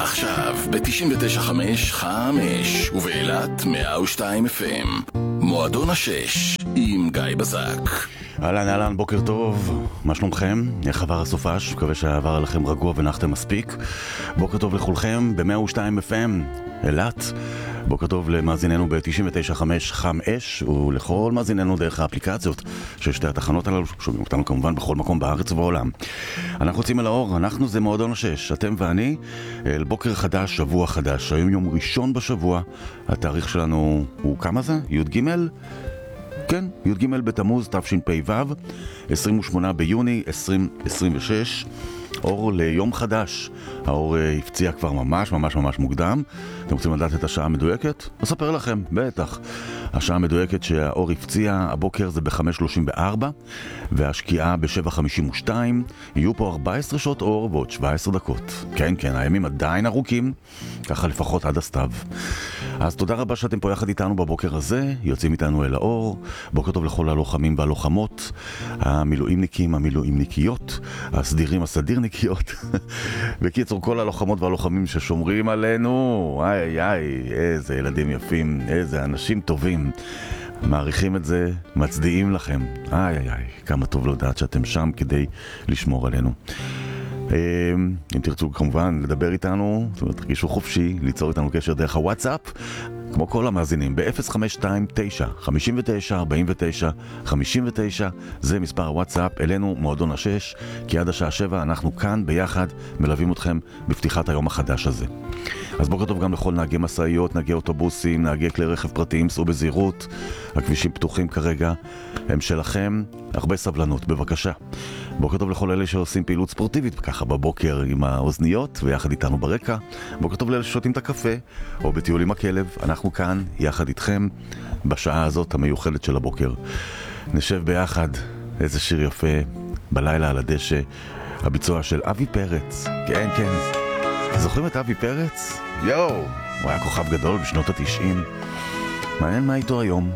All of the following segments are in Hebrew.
עכשיו ב-99.5 ובאילת 102 FM. מועדון השש עם גיא בזק. אהלן, בוקר טוב, מה שלומכם? איך עבר הסופש? מקווה שעבר עליכם רגוע ונחתם מספיק. בוקר טוב לכולכם ב-102 FM, אילת. בוקר טוב למאזיננו ב-99.5 ולכל מאזיננו דרך האפליקציות של שתי התחנות הללו, שומעים אותנו כמובן בכל מקום בארץ ובעולם. אנחנו יוצאים אל האור, אנחנו זה מועדון השש, אתם ואני, אל בוקר חדש, שבוע חדש. היום יום ראשון בשבוע, התאריך שלנו הוא כמה זה? י"ג? כן, י"ג בתמוז תשפ"ו, 28 ביוני 2026, אור ליום חדש. האור הפציע כבר ממש מוקדם. אתם רוצים לדעת את השעה המדויקת? אספר לכם, בטח. השעה המדויקת שהאור הפציע הבוקר זה ב-5:34 והשקיעה ב-7:52. יהיו פה 14 שעות אור ועוד 17 דקות. כן, הימים עדיין ארוכים, ככה לפחות עד הסתיו. אז תודה רבה שאתם פה יחד איתנו בבוקר הזה, יוצאים איתנו אל האור. בוקר טוב לכל הלוחמים והלוחמות, המילואימניקים, המילואימניקיות, הסדירים, הסדירניקיות. בקיצור, כל הלוחמות והלוחמים ששומרים עלינו. איי, איזה ילדים יפים, איזה אנשים טובים. מעריכים את זה, מצדיעים לכם. איי, כמה טוב לדעת שאתם שם כדי לשמור עלינו. אם תרצו כמובן לדבר איתנו, זאת אומרת, תרגישו חופשי, ליצור איתנו קשר דרך הוואטסאפ, כמו כל המאזינים, ב-0529-59-49-59, זה מספר הוואטסאפ, אלינו מועדון השש, כי עד השעה 7 אנחנו כאן ביחד מלווים אתכם בפתיחת היום החדש הזה. אז בוקר טוב גם לכל נהגי מסעיות, נהגי אוטובוסים, נהגי כלי רכב פרטיים, סעו בזהירות, הכבישים פתוחים כרגע, הם שלכם, הרבה סבלנות, בבקשה. בוקר טוב לכל אלה שעושים פעילות ספורטיבית, ככה בבוקר עם האוזניות ויחד איתנו ברקע. בוקר טוב לאלה ששותים את הקפה או בטיול עם הכלב, אנחנו כאן יחד איתכם בשעה הזאת המיוחדת של הבוקר. נשב ביחד, איזה שיר יפה, בלילה על הדשא, הביצוע של אבי פרץ. כן, זוכרים את אבי פרץ? יואו, הוא היה כוכב גדול בשנות ה-90. מעניין מה איתו היום.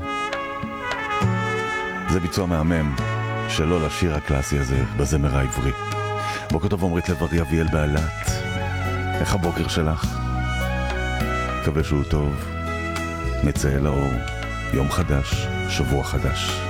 זה ביצוע מהמם שלא לשיר הקלאסי הזה בזמר העברי. בוקר טוב עומרית לב-ארי אביאל באילת, איך הבוקר שלך? מקווה שהוא טוב. נצא אל האור, יום חדש, שבוע חדש.